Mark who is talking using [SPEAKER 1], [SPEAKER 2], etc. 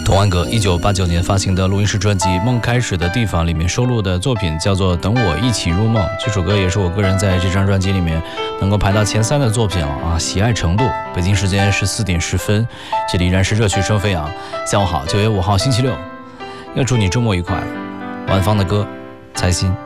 [SPEAKER 1] 童安格1989年发行的录音室专辑《梦开始的地方》里面收录的作品叫做《等我一起入梦》，这首歌也是我个人在这张专辑里面能够排到前3的作品了啊，喜爱程度。北京时间14点10分，这里依然是热曲声飞扬。下午好，9月5号星期六，要祝你周末愉快了。晚芳的歌，财心。